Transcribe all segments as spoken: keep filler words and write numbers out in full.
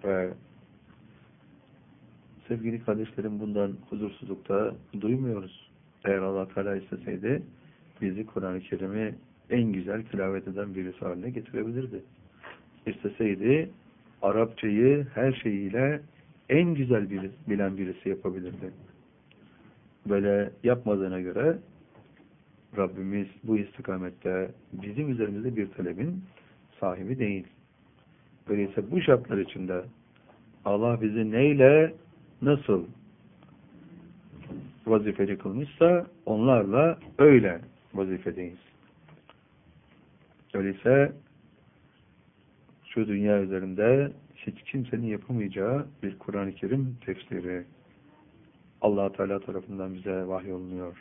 Ve sevgili kardeşlerim, bundan huzursuzlukta duymuyoruz. Eğer Allah Teala isteseydi bizi Kur'an-ı Kerim'i en güzel tilavet eden birisi haline getirebilirdi. İsteseydi Arapçayı her şeyiyle en güzel biri, bilen birisi yapabilirdi. Böyle yapmadığına göre Rabbimiz bu istikamette bizim üzerimizde bir talebin sahibi değil. Öyleyse bu şartlar içinde Allah bizi neyle, nasıl vazifeli kılmışsa onlarla öyle vazifedeyiz. Öyleyse şu dünya üzerinde hiç kimsenin yapamayacağı bir Kur'an-ı Kerim tefsiri Allah Teala tarafından bize vahyolunuyor.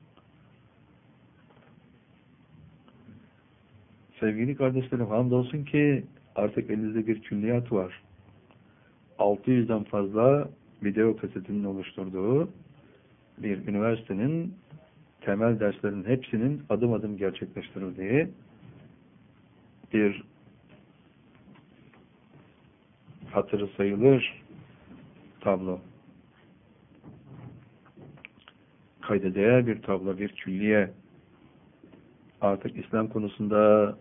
Sevgili kardeşlerim, hamdolsun ki artık elinizde bir külliyat var. altı yüzden fazla video kasetinin oluşturduğu bir üniversitenin temel derslerinin hepsinin adım adım gerçekleştirildiği bir hatırı sayılır tablo. Kayda değer bir tablo, bir külliye. Artık İslam konusunda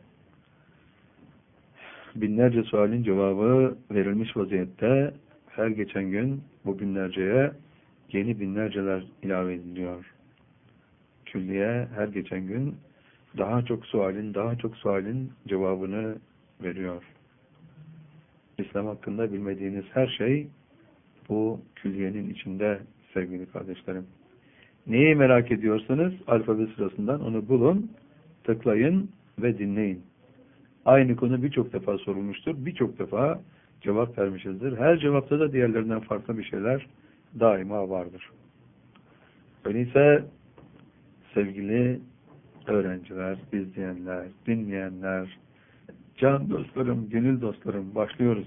binlerce sualin cevabı verilmiş vaziyette. Her geçen gün bu binlerceye yeni binlerceler ilave ediliyor. Külliye her geçen gün daha çok sualin, daha çok sualin cevabını veriyor. İslam hakkında bilmediğiniz her şey bu külliyenin içinde sevgili kardeşlerim. Neyi merak ediyorsanız alfabe sırasından onu bulun, tıklayın ve dinleyin. Aynı konu birçok defa sorulmuştur. Birçok defa cevap vermişizdir. Her cevapta da diğerlerinden farklı bir şeyler daima vardır. Öyleyse sevgili öğrenciler, izleyenler, dinleyenler, can dostlarım, gönül dostlarım, başlıyoruz.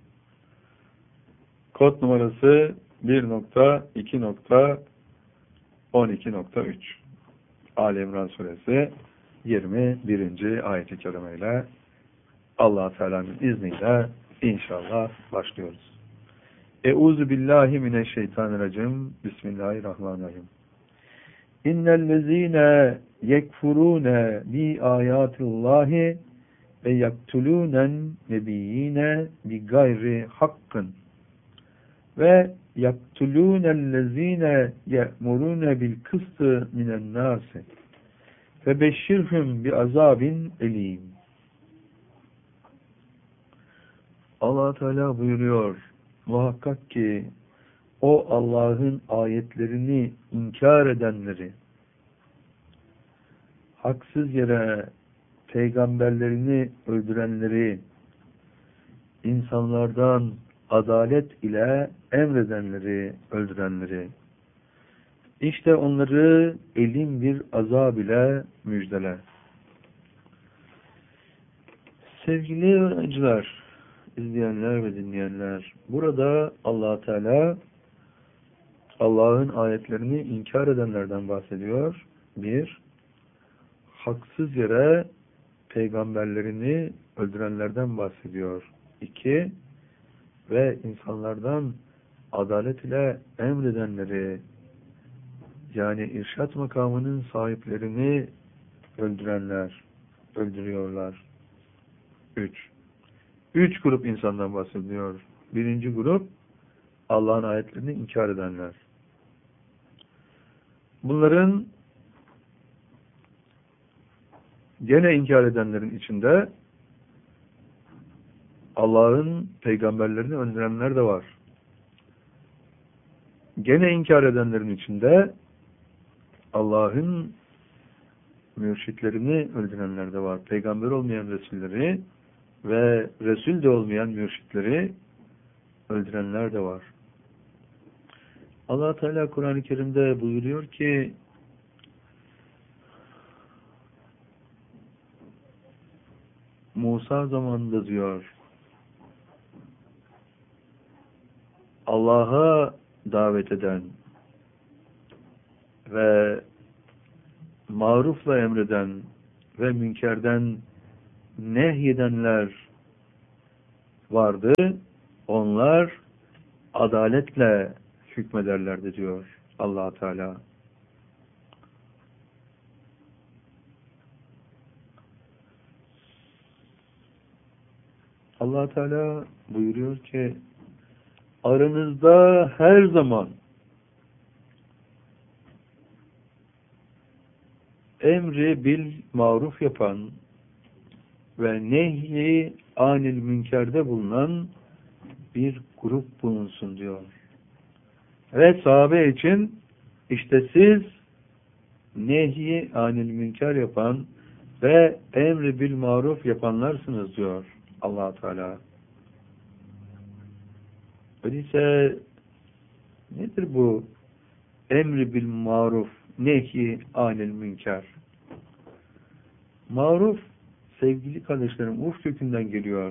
Kod numarası bir nokta iki nokta on iki nokta üç. Ali İmran Suresi yirmi birinci ayet-i kerimeyle Allah Teala'nın izniyle inşallah başlıyoruz. Euzu billahi mineşşeytanirracim. Bismillahirrahmanirrahim. İnnellezîne yekfurûne bi âyâtillâhi ve yaktulûnen nebiyyîne bi gayri hakkın ve yaktulûnellezîne ye'murûne bil kıstı minen nâsi ve beşşirhum bi azabin elîm. Allah Teala buyuruyor, muhakkak ki o Allah'ın ayetlerini inkar edenleri, haksız yere peygamberlerini öldürenleri, insanlardan adalet ile emredenleri, öldürenleri, İşte onları elin bir azab ile müjdele. Sevgili öğrenciler, izleyenler ve dinleyenler, burada Allah Teala Allah'ın ayetlerini inkar edenlerden bahsediyor. Bir, haksız yere peygamberlerini öldürenlerden bahsediyor. İki, ve insanlardan adalet ile emredenleri, yani irşat makamının sahiplerini öldürenler, öldürüyorlar. Üç. Üç grup insandan bahsediyor. Birinci grup, Allah'ın ayetlerini inkar edenler. Bunların gene inkar edenlerin içinde Allah'ın peygamberlerini öldürenler de var. Gene inkar edenlerin içinde Allah'ın mürşitlerini öldürenler de var. Peygamber olmayan Resulleri ve Resul de olmayan mürşitleri öldürenler de var. Allah Teala Kur'an-ı Kerim'de buyuruyor ki Musa zamanında diyor Allah'a davet eden ve marufla emreden ve münkerden nehyedenler vardı. onlar adaletle hükmederlerdi diyor Allah Teala. Allah Teala buyuruyor ki aranızda her zaman emri bil maruf yapan ve nehyi anil münkerde bulunan bir grup bulunsun diyor. Ve sahabe için işte siz nehyi anil münker yapan ve emri bil maruf yapanlarsınız diyor Allah Teala. Öyleyse nedir bu emri bil maruf, nehyi anil münker? Maruf, sevgili kardeşlerim, urf kökünden geliyor.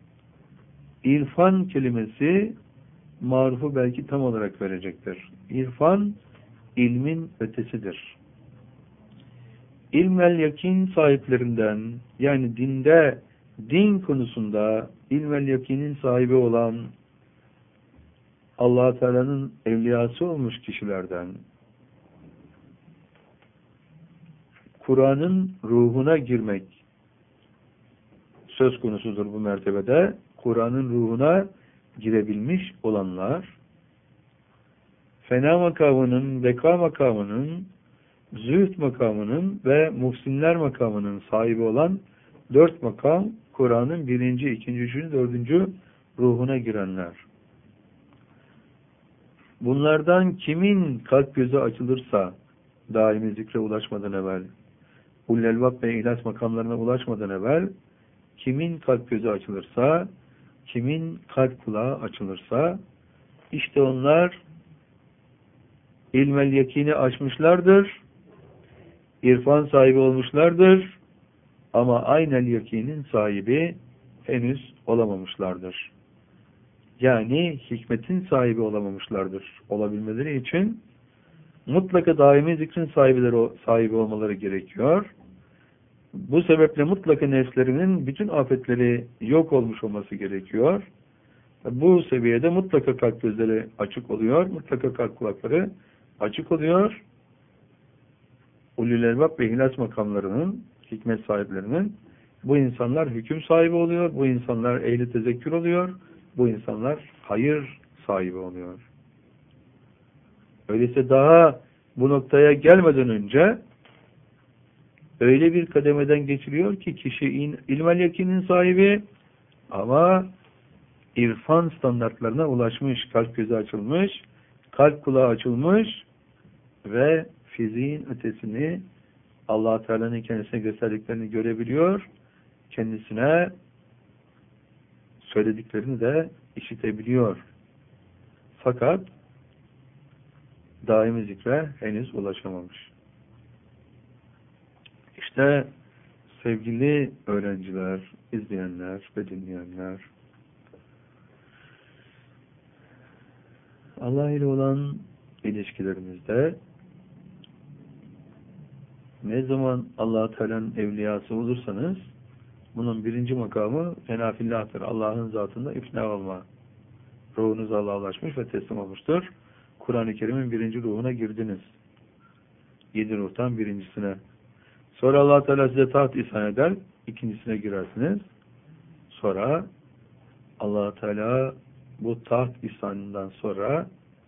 İrfan kelimesi marufu belki tam olarak verecektir. İrfan, ilmin ötesidir. İlmel yakin sahiplerinden, yani dinde, din konusunda ilmel yakinin sahibi olan Allah Teala'nın evliyası olmuş kişilerden, Kur'an'ın ruhuna girmek söz konusudur bu mertebede. Kur'an'ın ruhuna girebilmiş olanlar, fena makamının, beka makamının, zühd makamının ve muhsinler makamının sahibi olan dört makam, Kur'an'ın birinci, ikinci, üçüncü, dördüncü ruhuna girenler. Bunlardan kimin kalp gözü açılırsa, daimi zikre ulaşmadan evvel, Ullelvab ve İhlas makamlarına ulaşmadan evvel, kimin kalp gözü açılırsa, kimin kalp kulağı açılırsa, işte onlar ilmel yakini açmışlardır, irfan sahibi olmuşlardır, ama aynel yakinin sahibi henüz olamamışlardır. Yani hikmetin sahibi olamamışlardır. Olabilmeleri için mutlaka daimi zikrin sahibileri, sahibi olmaları gerekiyor. Bu sebeple mutlaka nefslerinin bütün afetleri yok olmuş olması gerekiyor. Bu seviyede mutlaka kalp gözleri açık oluyor. Mutlaka kalp kulakları açık oluyor. Ulul elbab ve ihlas makamlarının, hikmet sahiplerinin, bu insanlar hüküm sahibi oluyor. Bu insanlar ehli tezekkür oluyor. Bu insanlar hayır sahibi oluyor. Öyleyse daha bu noktaya gelmeden önce öyle bir kademeden geçiliyor ki kişi ilmel yakinin sahibi ama irfan standartlarına ulaşmış, kalp gözü açılmış, kalp kulağı açılmış ve fiziğin ötesini, Allah Teala'nın kendisine gösterdiklerini görebiliyor, kendisine söylediklerini de işitebiliyor. Fakat daimi zikre henüz ulaşamamış. İşte sevgili öğrenciler, izleyenler ve dinleyenler, Allah ile olan ilişkilerimizde ne zaman Allah Teala'nın evliyası olursanız bunun birinci makamı fenafillah'tır. Allah'ın zatında ifna olma. Ruhunuz Allah'a ulaşmış ve teslim olmuştur. Kur'an-ı Kerim'in birinci ruhuna girdiniz. Yedi ruhtan birincisine. Sonra Allah Teala size taht ihsan eder. İkincisine girersiniz. Sonra Allah Teala bu taht ihsanından sonra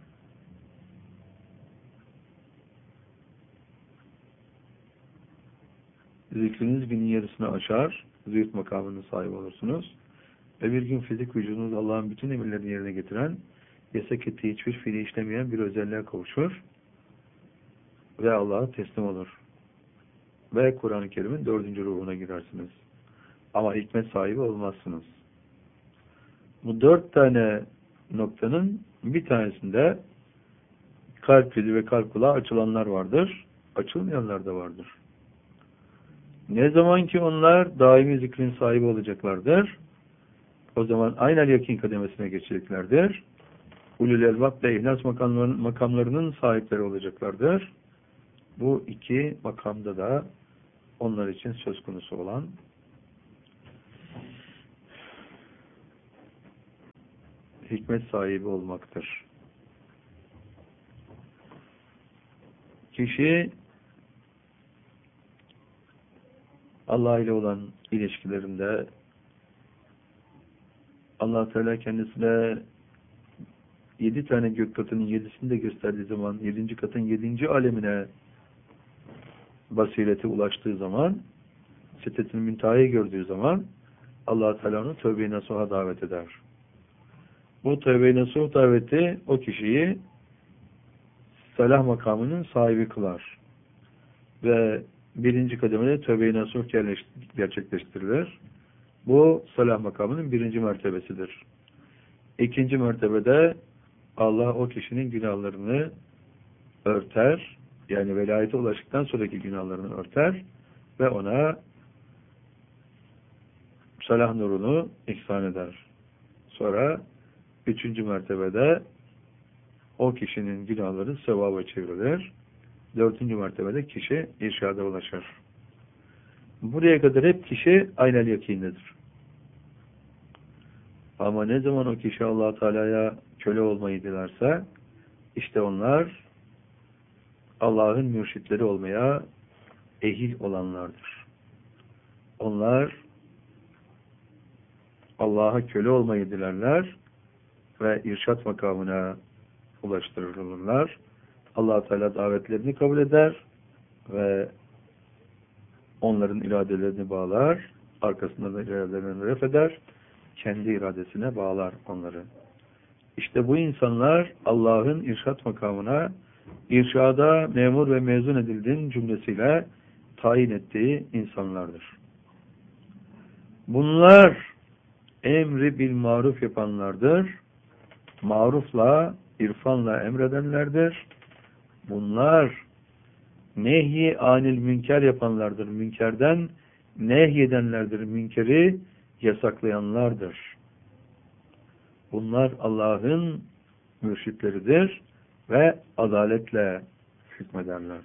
zikriniz binin yarısını aşar. Zühd makamının sahibi olursunuz. Ve bir gün fizik vücudunuz Allah'ın bütün emirlerini yerine getiren, yasak ettiği hiçbir fiili işlemeyen bir özelliğe kavuşur. Ve Allah'a teslim olur. Ve Kur'an-ı Kerim'in dördüncü ruhuna girersiniz. Ama hikmet sahibi olmazsınız. Bu dört tane noktanın bir tanesinde kalp gözü ve kalp kulağı açılanlar vardır. Açılmayanlar da vardır. Ne zaman ki onlar daimi zikrin sahibi olacaklardır, o zaman aynel yakin kademesine geçeceklerdir. Ulul elbab ve ihlas makamlarının, makamlarının sahipleri olacaklardır. Bu iki makamda da onlar için söz konusu olan hikmet sahibi olmaktır. Kişi Allah ile olan ilişkilerinde Allah Teala kendisine yedi tane gök katının yedisini de gösterdiği zaman, yedinci katın yedinci alemine basireti ulaştığı zaman, Sidret-i Münteha'yı gördüğü zaman Allah Teala onu tövbe-i nasuha davet eder. Bu tövbe-i nasuh daveti o kişiyi salah makamının sahibi kılar. Ve birinci kademede tövbe-i nasuh gerçekleştirilir. Bu salah makamının birinci mertebesidir. İkinci mertebede Allah o kişinin günahlarını örter. Yani velayete ulaştıktan sonraki günahlarını örter ve ona salah nurunu ihsan eder. Sonra üçüncü mertebede o kişinin günahları sevaba çevrilir. Dördüncü mertebede kişi irşada ulaşır. Buraya kadar hep kişi aynel yakindedir. Ama ne zaman o kişi Allah Teala'ya köle olmayı dilerse, işte onlar Allah'ın mürşitleri olmaya ehil olanlardır. Onlar Allah'a köle olmayı dilerler ve irşat makamına ulaştırılırlar. Allah Teala davetlerini kabul eder ve onların iradelerini bağlar, arkasında da iradelerini ref eder, kendi iradesine bağlar onları. İşte bu insanlar Allah'ın irşat makamına irşada memur ve mezun edildiğin cümlesiyle tayin ettiği insanlardır. Bunlar emri bil maruf yapanlardır. Marufla, irfanla emredenlerdir. Bunlar nehy anil münker yapanlardır. Münkerden nehyedenlerdir. Münkeri yasaklayanlardır. Bunlar Allah'ın mürşitleridir ve adaletle hükmederler.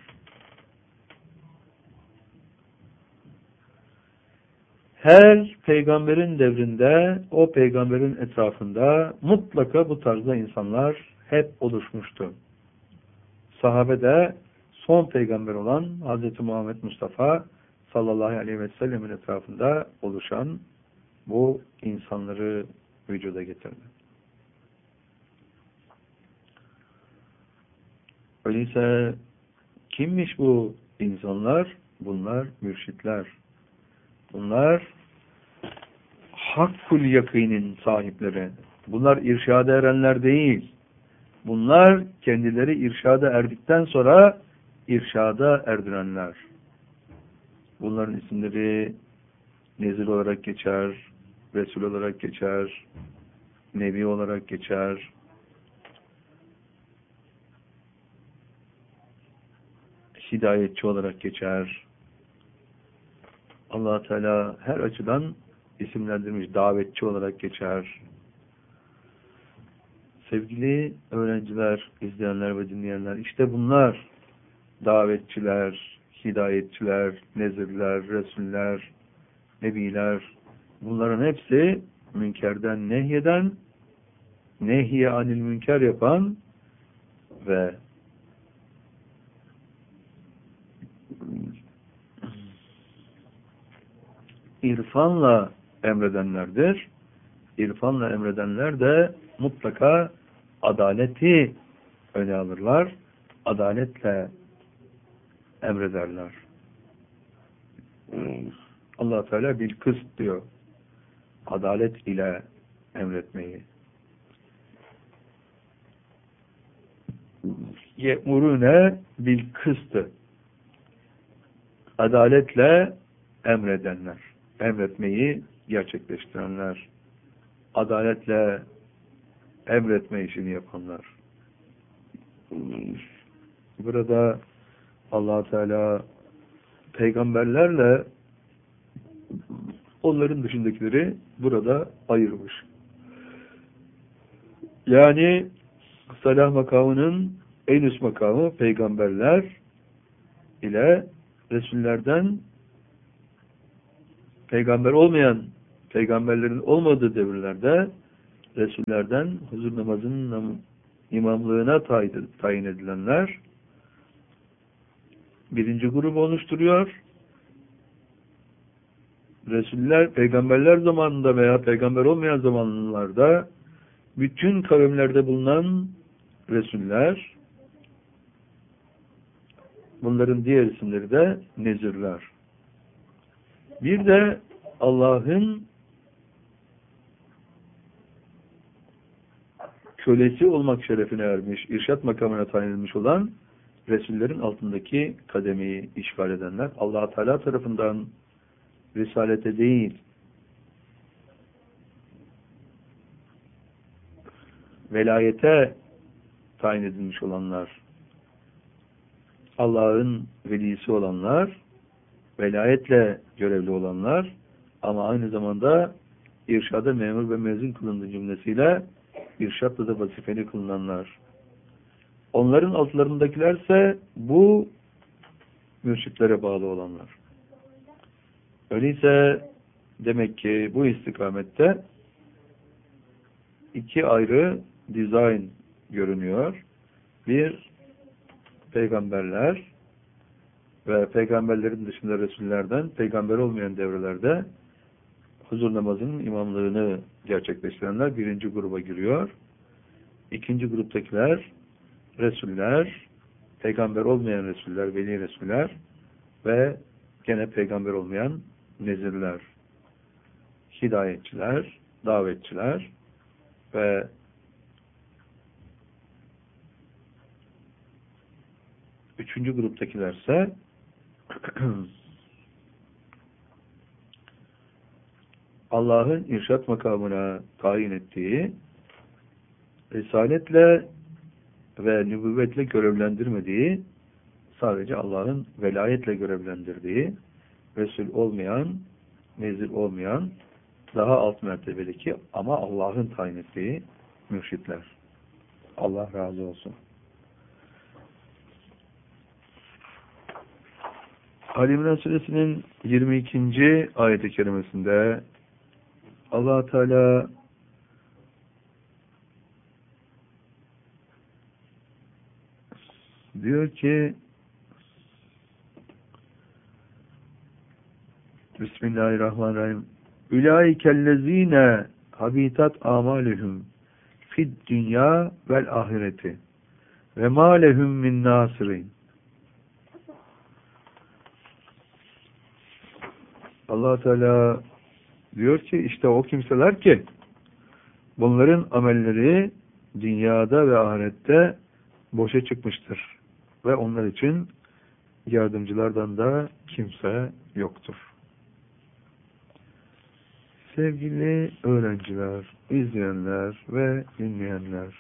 Her peygamberin devrinde, o peygamberin etrafında mutlaka bu tarzda insanlar hep oluşmuştu. Sahabe de son peygamber olan Hz. Muhammed Mustafa sallallahu aleyhi ve sellemin etrafında oluşan bu insanları vücuda getirdi. Öyleyse kimmiş bu insanlar? Bunlar mürşitler. Bunlar hakkul yakinin sahipleri. Bunlar irşada erenler değil. Bunlar kendileri irşada erdikten sonra irşada erdirenler. Bunların isimleri Nezir olarak geçer, Resul olarak geçer, Nebi olarak geçer. Hidayetçi olarak geçer. Allah Teala her açıdan isimlendirmiş, davetçi olarak geçer. Sevgili öğrenciler, izleyenler ve dinleyenler, işte bunlar davetçiler, hidayetçiler, nezirler, resuller, nebiler, bunların hepsi münkerden nehyeden, nehye anil münker yapan ve irfanla emredenlerdir. İrfanla emredenler de mutlaka adaleti öne alırlar. Adaletle emrederler. Allah Teala bil kıst diyor. Adalet ile emretmeyi. Ye'murune bil kıstı. Adaletle emredenler. Emretmeyi gerçekleştirenler. Adaletle emretme işini yapanlar. Burada Allah Teala peygamberlerle onların dışındakileri burada ayırmış. Yani salah makamının en üst makamı peygamberler ile Resullerden peygamber olmayan, peygamberlerin olmadığı devirlerde Resullerden huzur namazının nam imamlığına tayin, tayin edilenler birinci grubu oluşturuyor. Resuller, peygamberler zamanında veya peygamber olmayan zamanlarda bütün kavimlerde bulunan Resuller, bunların diğer isimleri de nezirler. Bir de Allah'ın kölesi olmak şerefine ermiş, irşat makamına tayin edilmiş olan Resullerin altındaki kademeyi işgal edenler, Allah Teala tarafından risalete değil, velayete tayin edilmiş olanlar, Allah'ın velisi olanlar, velayetle görevli olanlar ama aynı zamanda irşada memur ve mezun kılındığı cümlesiyle irşatla da vazifeli kılınanlar. Onların altlarındakilerse bu mürşitlere bağlı olanlar. Öyleyse demek ki bu istikamette iki ayrı dizayn görünüyor. Bir, peygamberler ve peygamberlerin dışında Resullerden peygamber olmayan devrelerde huzur namazının imamlığını gerçekleştirenler birinci gruba giriyor. İkinci gruptakiler Resuller, peygamber olmayan Resuller, veli Resuller ve gene peygamber olmayan nezirler, hidayetçiler, davetçiler ve üçüncü gruptakilerse Allah'ın irşat makamına tayin ettiği, risaletle ve nübüvvetle görevlendirmediği, sadece Allah'ın velayetle görevlendirdiği, Resul olmayan, nezir olmayan, daha alt mertebedeki ama Allah'ın tayin ettiği mürşitler. Allah razı olsun. Ali İmran Suresinin yirmi ikinci ayet-i kerimesinde Allah Teala diyor ki Bismillahirrahmanirrahim. Ulaikellezine habitat amalühüm fid dünya vel ahireti ve ma lehum min nasirin. Allah Teala diyor ki işte o kimseler ki bunların amelleri dünyada ve ahirette boşa çıkmıştır ve onlar için yardımcılardan da kimse yoktur. Sevgili öğrenciler, izleyenler ve dinleyenler,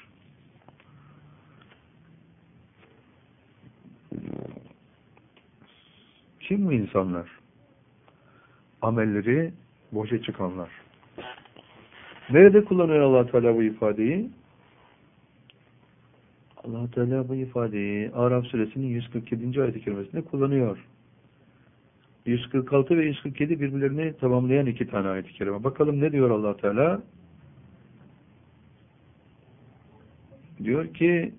kim bu insanlar? Amelleri boşa çıkanlar. Nerede kullanıyor Allah Teala bu ifadeyi? Allah Teala bu ifadeyi Araf suresinin yüz kırk yedinci ayet-i kerimesinde kullanıyor. yüz kırk altı ve yüz kırk yedi birbirlerini tamamlayan iki tane ayet-i kerime. Bakalım ne diyor Allah Teala? Diyor ki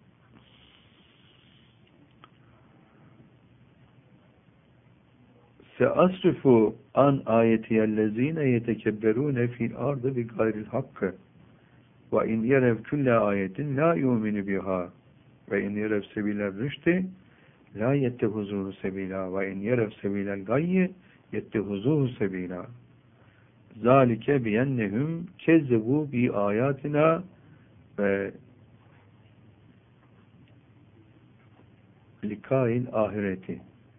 Seasrifu an ayetiyellezine yetekebberune fil ardı bi gayril hakkı ve in yerev külle ayetin la yu'minu biha ve in yerev sebilel rüşti la yettehuzuhu sebila ve in yerev sebilel gayyi yettehuzuhu sebila zalike biyennehum kezzebu bi ayatina ve likail ahireti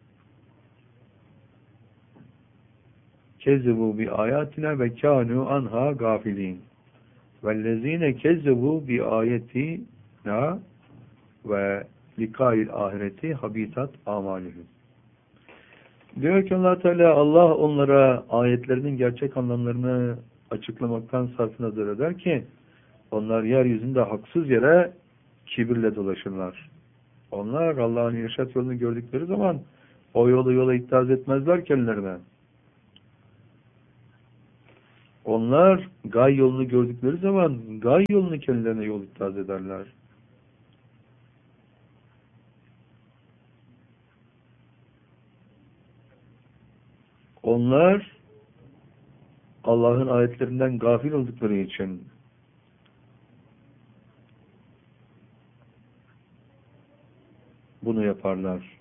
kezzebu bi ayatina ve kânû anha gafilin vellezîne kezzebu bi ayetina ve likail ahireti habitat amalihim. Diyor ki Allah Teala, Allah onlara ayetlerinin gerçek anlamlarını açıklamaktan sarf nazar eder ki onlar yeryüzünde haksız yere kibirle dolaşırlar. Onlar Allah'ın irşat yolunu gördükleri zaman o yolu yola ittihaz etmezler kendilerine. Onlar gay yolunu gördükleri zaman gay yolunu kendilerine yol ittihaz ederler. Onlar Allah'ın ayetlerinden gafil oldukları için bunu yaparlar.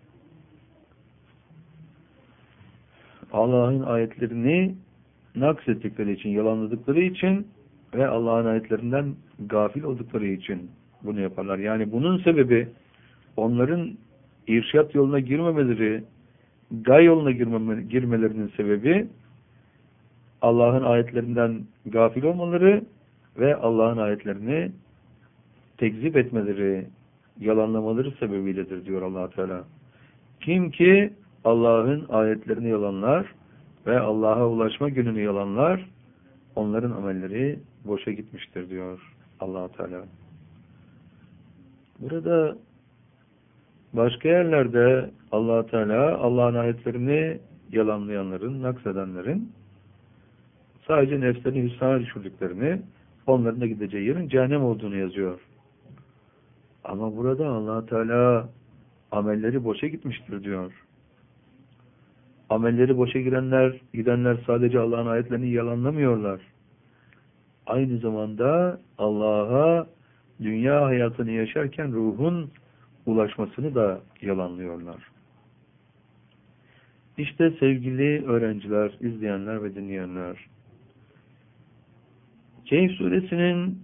Allah'ın ayetlerini naksettikleri için, yalanladıkları için ve Allah'ın ayetlerinden gafil oldukları için bunu yaparlar. Yani bunun sebebi onların irşat yoluna girmemeleri, gay yoluna girmeme, girmelerinin sebebi Allah'ın ayetlerinden gafil olmaları ve Allah'ın ayetlerini tekzip etmeleri, yalanlamaları sebebiyledir diyor Allah Teala. Kim ki Allah'ın ayetlerini yalanlar ve Allah'a ulaşma gününü yalanlar, onların amelleri boşa gitmiştir diyor Allah Teala. Burada başka yerlerde Allah Teala Allah'ın ayetlerini yalanlayanların, naksedenlerin sadece nefslerini hüsrana düşürdüklerini, onların da gideceği yerin cehennem olduğunu yazıyor. Ama burada Allah Teala amelleri boşa gitmiştir diyor. Amelleri boşa girenler, gidenler sadece Allah'ın ayetlerini yalanlamıyorlar. Aynı zamanda Allah'a dünya hayatını yaşarken ruhun ulaşmasını da yalanlıyorlar. İşte sevgili öğrenciler, izleyenler ve dinleyenler, Kehf suresinin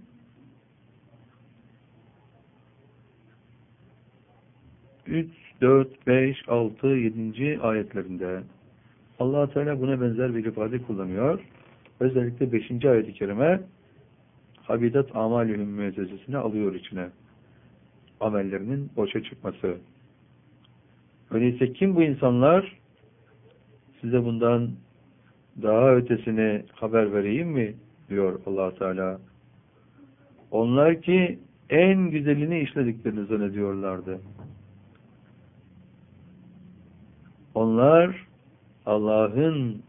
üç, dört, beş, altı, yedinci ayetlerinde Allah Teala buna benzer bir ifade kullanıyor. Özellikle beşinci ayet-i kerime habidat amalühüm müezzesesini alıyor içine. Amellerinin boşa çıkması. Öyleyse kim bu insanlar? Size bundan daha ötesini haber vereyim mi? Diyor Allah Teala. Onlar ki en güzelini işlediklerini zannediyorlardı. Onlar Allah'ın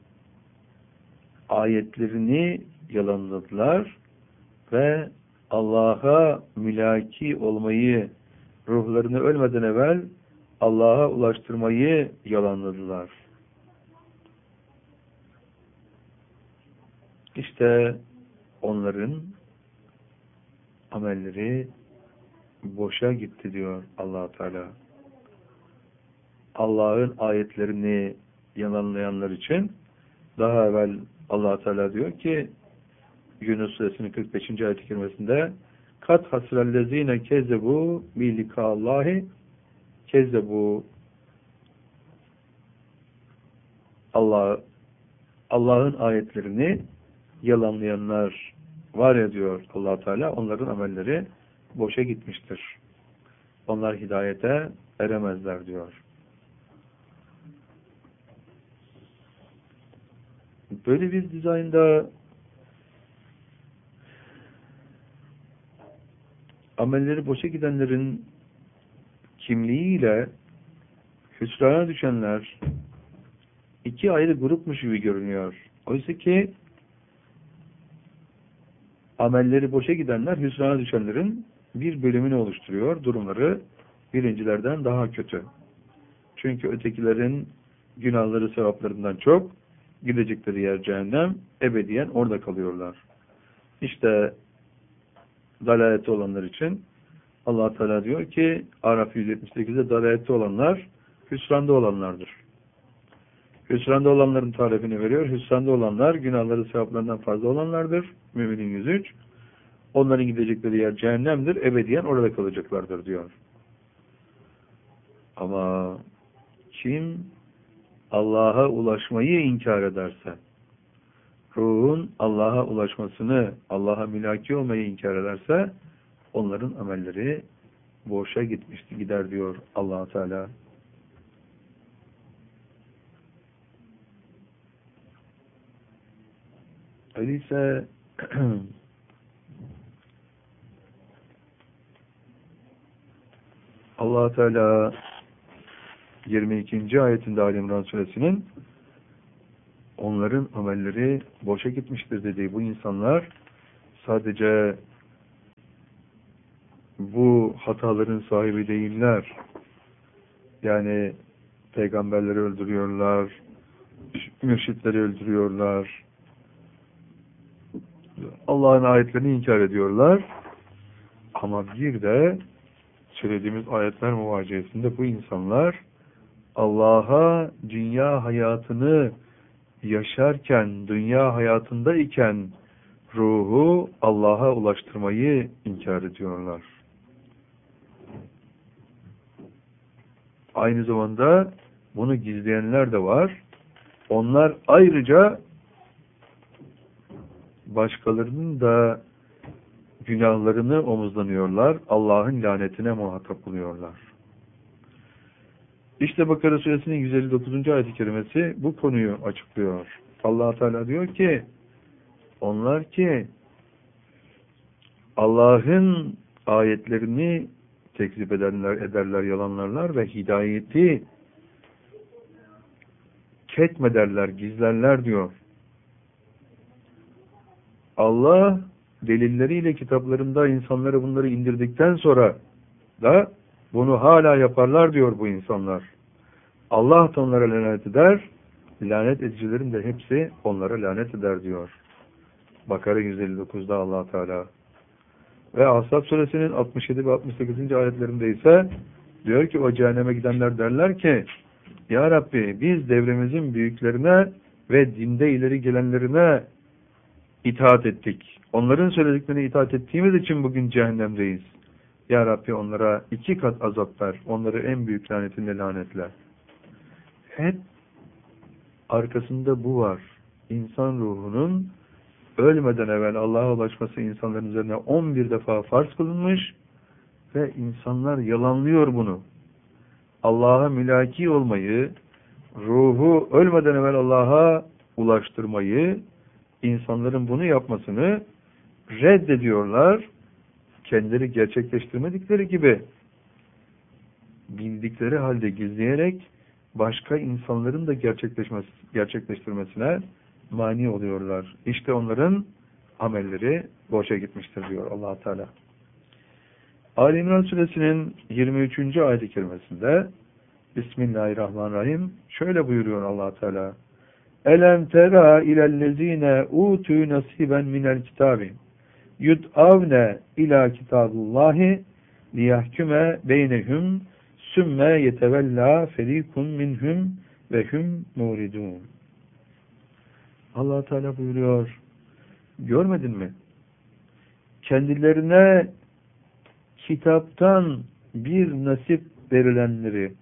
ayetlerini yalanladılar ve Allah'a mülaki olmayı, ruhlarını ölmeden evvel Allah'a ulaştırmayı yalanladılar. İşte onların amelleri boşa gitti diyor Allah Teala. Allah'ın ayetlerini yalanlayanlar için daha evvel Allah Teala diyor ki Yunus suresinin kırk beşinci ayet-i kerimesinde kat hasrellezine kezzebu bi likâllahi kezzebu Allah Allah'ın ayetlerini yalanlayanlar var ya diyor Allah Teala, onların amelleri boşa gitmiştir. Onlar hidayete eremezler diyor. Böyle bir dizaynda amelleri boşa gidenlerin kimliğiyle hüsrana düşenler iki ayrı grupmuş gibi görünüyor. Oysa ki amelleri boşa gidenler hüsrana düşenlerin bir bölümünü oluşturuyor. Durumları birincilerden daha kötü. Çünkü ötekilerin günahları sevaplarından çok, gidecekleri yer cehennem, ebediyen orada kalıyorlar. İşte dalalette olanlar için Allah Teala diyor ki Araf yüz yetmiş sekizde dalalette olanlar hüsranda olanlardır. Hüsranda olanların tarifini veriyor. Hüsranda olanlar günahları sevaplarından fazla olanlardır. Müminin yüz üç. Onların gidecekleri yer cehennemdir. Ebediyen orada kalacaklardır diyor. Ama kim Allah'a ulaşmayı inkar ederse, ruhun Allah'a ulaşmasını, Allah'a mülaki olmayı inkar ederse, onların amelleri boşa gitmişti, gider diyor Allah Teala. Öyleyse Allah Teala yirmi ikinci ayetinde Ali İmran suresinin onların amelleri boşa gitmiştir dediği bu insanlar sadece bu hataların sahibi değiller. Yani peygamberleri öldürüyorlar, mürşitleri öldürüyorlar, Allah'ın ayetlerini inkar ediyorlar. Ama bir de söylediğimiz ayetler muvaciyesinde bu insanlar Allah'a dünya hayatını yaşarken, dünya hayatında iken ruhu Allah'a ulaştırmayı inkar ediyorlar. Aynı zamanda bunu gizleyenler de var. Onlar ayrıca başkalarının da günahlarını omuzlanıyorlar. Allah'ın lanetine muhatap oluyorlar. İşte Bakara Suresinin yüz elli dokuzuncu ayet-i kerimesi bu konuyu açıklıyor. Allah Teala diyor ki, onlar ki Allah'ın ayetlerini tekzip ederler, ederler, yalanlarlar ve hidayeti ketmederler, gizlerler diyor. Allah delilleriyle kitaplarında insanlara bunları indirdikten sonra da bunu hala yaparlar diyor bu insanlar. Allah da onlara lanet eder, lanet edicilerin de hepsi onlara lanet eder diyor. Bakara yüz elli dokuzda Allah Teala. Ve Ahzab suresinin altmış yedi ve altmış sekizinci ayetlerinde ise diyor ki o cehenneme gidenler derler ki, Ya Rabbi biz devremizin büyüklerine ve dinde ileri gelenlerine itaat ettik. Onların söylediklerine itaat ettiğimiz için bugün cehennemdeyiz. Ya Rabbi onlara iki kat azap ver. Onları en büyük lanetinle lanetle. Hep arkasında bu var. İnsan ruhunun ölmeden evvel Allah'a ulaşması insanların üzerine on bir defa farz kılınmış ve insanlar yalanlıyor bunu. Allah'a mülaki olmayı, ruhu ölmeden evvel Allah'a ulaştırmayı, insanların bunu yapmasını reddediyorlar. Kendileri gerçekleştirmedikleri gibi bildikleri halde gizleyerek başka insanların da gerçekleşmesi, gerçekleştirmesine mani oluyorlar. İşte onların amelleri boşa gitmiştir diyor Allah Teala. Ali İmran suresinin yirmi üçüncü ayet-i kerimesinde Bismillahirrahmanirrahim şöyle buyuruyor Allah Teala. Elem tera ilellezine utu nasiben minel kitabi yud'avne ila kitabullahi liyahküme beynehum sümme yetevella ferikun minhum ve hum muridun. Allah Teala buyuruyor. Görmedin mi? Kendilerine kitaptan bir nasip verilenleri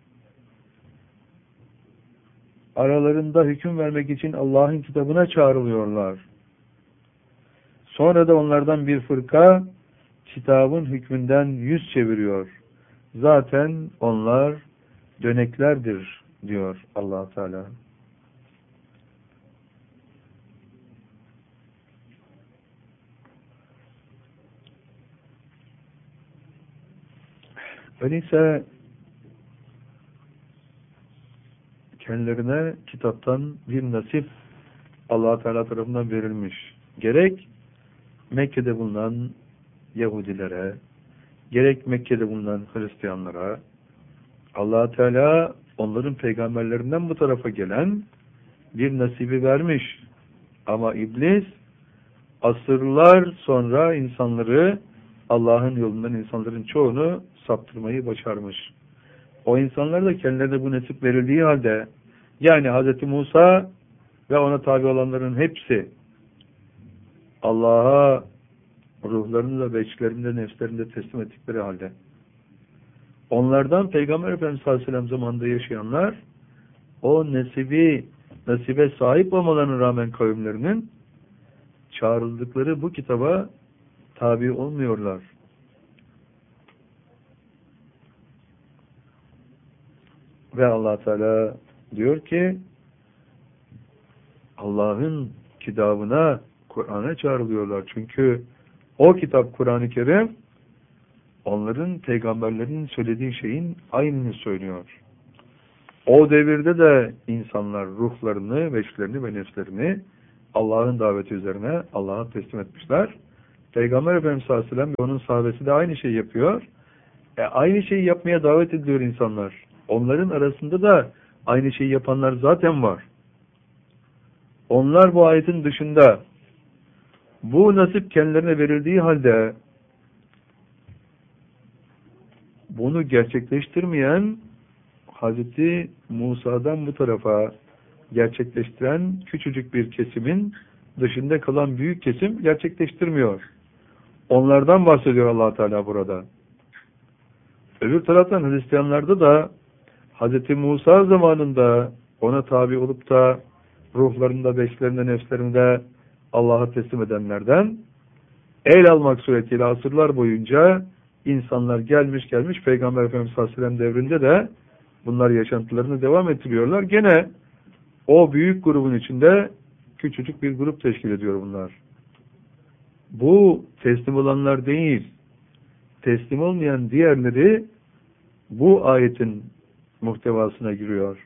aralarında hüküm vermek için Allah'ın kitabına çağrılıyorlar. Sonra da onlardan bir fırka kitabın hükmünden yüz çeviriyor. Zaten onlar döneklerdir diyor Allah Teala. Öyleyse kendilerine kitaptan bir nasip Allah Teala tarafından verilmiş. Gerek Mekke'de bulunan Yahudilere, gerek Mekke'de bulunan Hristiyanlara Allah Teala onların peygamberlerinden bu tarafa gelen bir nasibi vermiş. Ama iblis asırlar sonra insanları Allah'ın yolundan insanların çoğunu saptırmayı başarmış. O insanlar da kendilerine bu nasip verildiği halde yani Hz. Musa ve ona tabi olanların hepsi Allah'a ruhlarını da ve içlerini de nefslerini de teslim ettikleri halde onlardan Peygamber Efendimiz sallallahu aleyhi ve sellem zamanında yaşayanlar o nasibi, nasibe sahip olmalarına rağmen kavimlerinin çağrıldıkları bu kitaba tabi olmuyorlar. Ve Allah Teala diyor ki Allah'ın kitabına, Kur'an'a çağrılıyorlar. Çünkü o kitap Kur'an-ı Kerim onların peygamberlerinin söylediği şeyin aynını söylüyor. O devirde de insanlar ruhlarını, veçlerini ve nefslerini Allah'ın daveti üzerine Allah'a teslim etmişler. Peygamber Efendimiz sallallahu aleyhi ve sellem ve onun sahabesi de aynı şeyi yapıyor. E, aynı şeyi yapmaya davet ediliyor insanlar. Onların arasında da aynı şeyi yapanlar zaten var. Onlar bu ayetin dışında, bu nasip kendilerine verildiği halde bunu gerçekleştirmeyen, Hazreti Musa'dan bu tarafa gerçekleştiren küçücük bir kesimin dışında kalan büyük kesim gerçekleştirmiyor. Onlardan bahsediyor Allah Teala burada. Öbür taraftan Hristiyanlarda da Hazreti Musa zamanında ona tabi olup da ruhlarında, beşlerinde, nefslerinde Allah'a teslim edenlerden el almak suretiyle asırlar boyunca insanlar gelmiş gelmiş Peygamber Efendimiz sallallahu aleyhi ve sellem devrinde de bunlar yaşantılarını devam ettiriyorlar. Gene o büyük grubun içinde küçücük bir grup teşkil ediyor bunlar. Bu teslim olanlar değil, teslim olmayan diğerleri bu ayetin muhtevasına giriyor.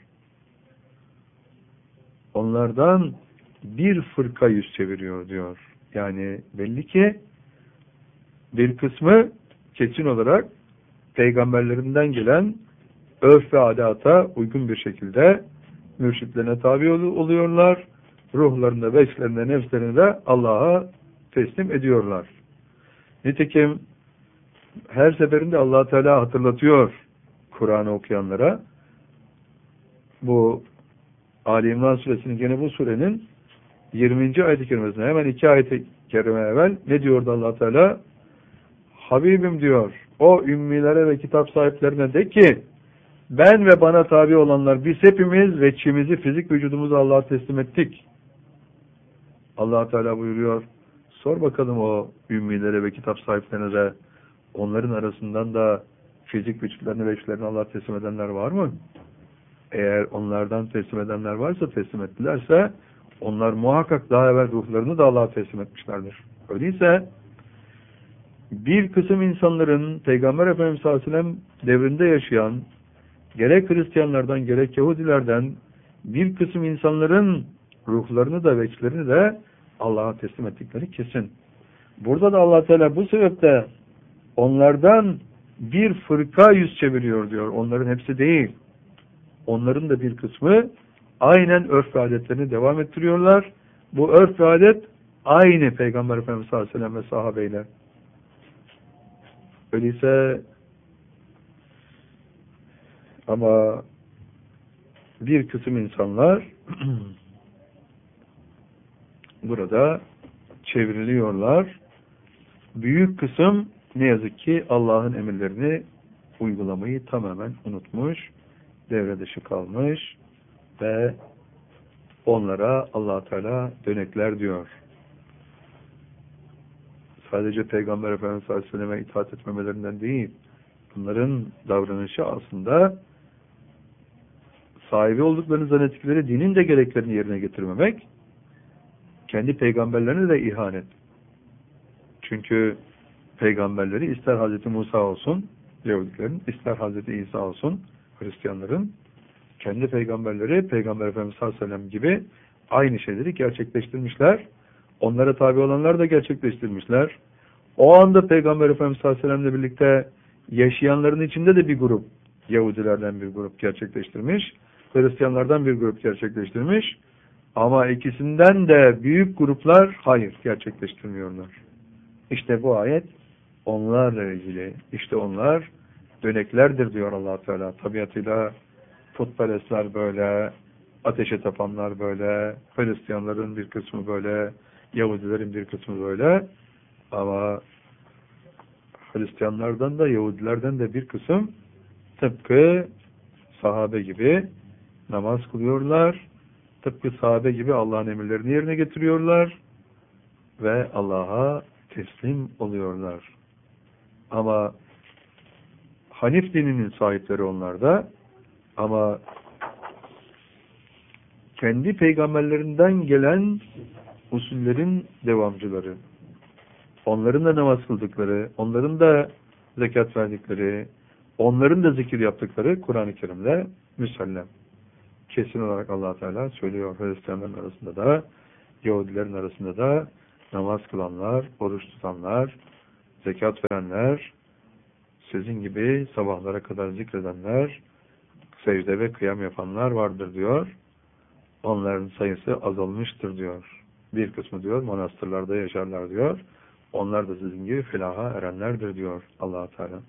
Onlardan bir fırka yüz çeviriyor diyor. Yani belli ki bir kısmı kesin olarak peygamberlerinden gelen örf ve adata uygun bir şekilde mürşitlerine tabi oluyorlar. Ruhlarında, beşlerinde, nefslerinde de Allah'a teslim ediyorlar. Nitekim her seferinde Allah Teala hatırlatıyor Kur'an'ı okuyanlara. Bu Ali İmran suresinin, gene bu surenin yirminci ayet-i kerimesine hemen iki ayet-i kerime evvel ne diyordu Allah Teala? Habibim diyor, o ümmilere ve kitap sahiplerine de ki ben ve bana tabi olanlar biz hepimiz veçimizi, fizik vücudumuzu Allah'a teslim ettik. Allah Teala buyuruyor, sor bakalım o ümmilere ve kitap sahiplerine de onların arasından da fizik vücutlarını ve veçlerini Allah'a teslim edenler var mı? Eğer onlardan teslim edenler varsa, teslim ettilerse onlar muhakkak daha evvel ruhlarını da Allah'a teslim etmişlerdir. Öyleyse bir kısım insanların Peygamber Efendimiz sallallahu aleyhi ve sellem devrinde yaşayan gerek Hristiyanlardan gerek Yahudilerden bir kısım insanların ruhlarını da veçlerini de Allah'a teslim ettikleri kesin. Burada da Allah Teala bu sebeple onlardan bir fırka yüz çeviriyor diyor. Onların hepsi değil. Onların da bir kısmı aynen örf ve adetlerini devam ettiriyorlar. Bu örf ve adet aynı Peygamber Efendimiz sallallahu aleyhi ve sellem ve sahabeyle. Öyleyse ama bir kısım insanlar burada çevriliyorlar. Büyük kısım ne yazık ki Allah'ın emirlerini uygulamayı tamamen unutmuş, devre dışı kalmış ve onlara Allah Teala dönekler diyor. Sadece Peygamber Efendimiz sallallahu aleyhi ve sellem'e itaat etmemelerinden değil, bunların davranışı aslında sahibi olduklarını zannettikleri dinin de gereklerini yerine getirmemek, kendi peygamberlerine de ihanet. Çünkü peygamberleri ister Hazreti Musa olsun, Yahudilerin, ister Hazreti İsa olsun, Hristiyanların, kendi peygamberleri Peygamber Efendimiz sallallahu aleyhi ve sellem gibi aynı şeyleri gerçekleştirmişler. Onlara tabi olanlar da gerçekleştirmişler. O anda Peygamber Efendimiz sallallahu aleyhi ve sellem'le birlikte yaşayanların içinde de bir grup, Yahudilerden bir grup gerçekleştirmiş, Hristiyanlardan bir grup gerçekleştirmiş. Ama ikisinden de büyük gruplar hayır gerçekleştirmiyorlar. İşte bu ayet onlarla ilgili. İşte onlar döneklerdir diyor Allah Teala. Tabiatıyla putperestler böyle, ateşe tapanlar böyle, Hristiyanların bir kısmı böyle, Yahudilerin bir kısmı böyle. Ama Hristiyanlardan da Yahudilerden de bir kısım tıpkı sahabe gibi namaz kılıyorlar. Tıpkı sahabe gibi Allah'ın emirlerini yerine getiriyorlar ve Allah'a teslim oluyorlar. Ama Hanif dininin sahipleri onlarda, ama kendi peygamberlerinden gelen usullerin devamcıları, onların da namaz kıldıkları, onların da zekat verdikleri, onların da zikir yaptıkları Kur'an-ı Kerim'de müsellem. kesin olarak Allah Teala söylüyor. Hristiyanların arasında da, Yahudilerin arasında da namaz kılanlar, oruç tutanlar, zekat verenler, sizin gibi sabahlara kadar zikredenler, secde ve kıyam yapanlar vardır diyor. Onların sayısı azalmıştır diyor. Bir kısmı diyor manastırlarda yaşarlar diyor. Onlar da sizin gibi filaha erenlerdir diyor Allah Teala.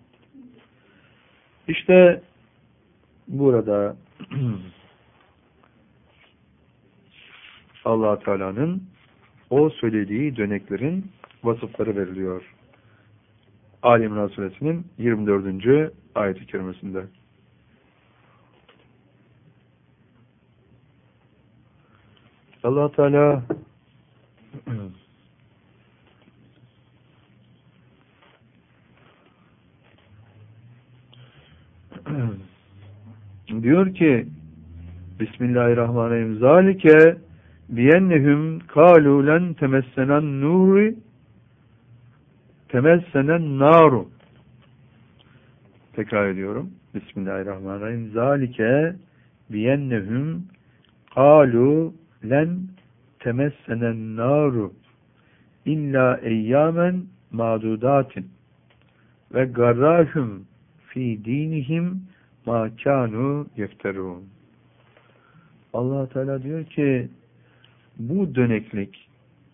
İşte burada Allah Teala'nın o söylediği döneklerin vasıfları veriliyor. Ali İmran Suresinin yirmi dördüncü ayet-i kerimesinde. Allah Teala diyor ki Bismillahirrahmanirrahim. Zalike biyennehum kâlû len temessenen nûri temessenen nâru. Tekrar ediyorum. Bismillahirrahmanirrahim. Zalike biyennehum kâlû len temessenen nâru illa eyyâmen mâdûdâtin ve garrâhum fi dinihim mâ kânû yefterûn. Allah Teala diyor ki bu döneklik,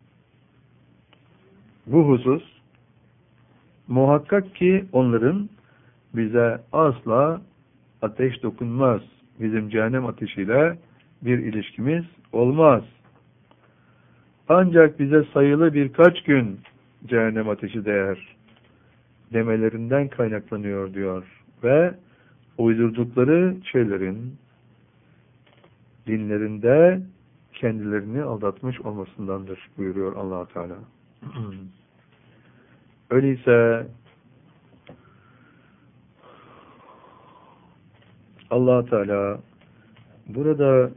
bu husus muhakkak ki onların bize asla ateş dokunmaz. Bizim cehennem ateşiyle bir ilişkimiz olmaz. Ancak bize sayılı birkaç gün cehennem ateşi değer demelerinden kaynaklanıyor diyor. Ve uydurdukları şeylerin dinlerinde kendilerini aldatmış olmasındandır buyuruyor Allah Teala. Öyleyse Allah Teala burada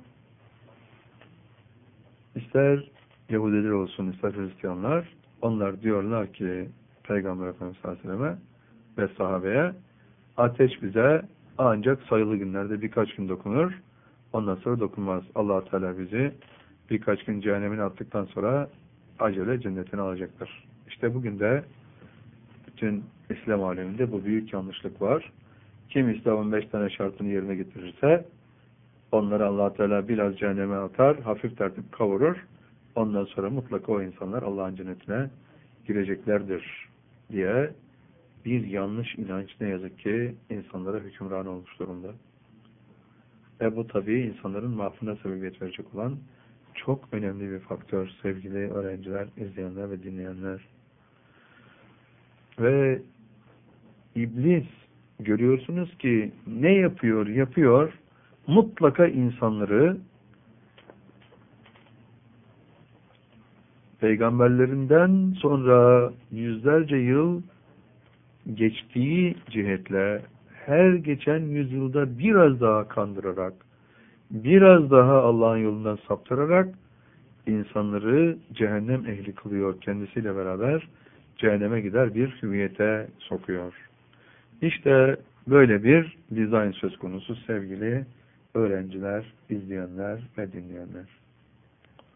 ister Yahudiler olsun ister Hristiyanlar, onlar diyorlar ki Peygamber Efendimiz sallallahu aleyhi ve selleme ve sahabeye ateş bize ancak sayılı günlerde birkaç gün dokunur. Ondan sonra dokunmaz. Allah Teala bizi birkaç gün cehennemine attıktan sonra acele cennetine alacaktır. İşte bugün de bütün İslam aleminde bu büyük yanlışlık var. Kim İslam'ın beş tane şartını yerine getirirse onları Allah Teala biraz cehenneme atar, hafif tertip kavurur. Ondan sonra mutlaka o insanlar Allah'ın cennetine gireceklerdir diye bir yanlış inanç ne yazık ki insanlara hükümran olmuş durumda. Ve bu tabii insanların mahfına sebebiyet verecek olan çok önemli bir faktör sevgili öğrenciler, izleyenler ve dinleyenler. Ve iblis görüyorsunuz ki ne yapıyor? Yapıyor. Mutlaka insanları peygamberlerinden sonra yüzlerce yıl geçtiği cihetle her geçen yüzyılda biraz daha kandırarak, biraz daha Allah'ın yolundan saptırarak insanları cehennem ehli kılıyor. Kendisiyle beraber cehenneme gider bir hüviyete sokuyor. İşte böyle bir dizayn söz konusu sevgili öğrenciler, izleyenler ve dinleyenler.